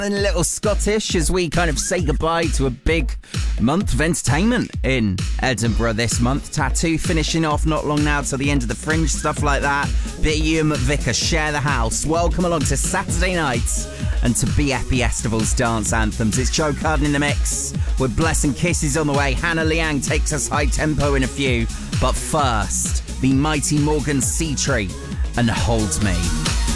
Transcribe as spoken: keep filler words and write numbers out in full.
And a little Scottish as we kind of say goodbye to a big month of entertainment in Edinburgh this month. Tattoo finishing off not long now till the end of the Fringe, stuff like that. Bit of Ewan McVicker, Share the House. Welcome along to Saturday nights and to B F B Estival's dance anthems. It's Joe Carden in the mix with Bless and Kisses on the way. Hannah Liang takes us high tempo in a few. But first, the mighty Morgan Seatree and Hold Me.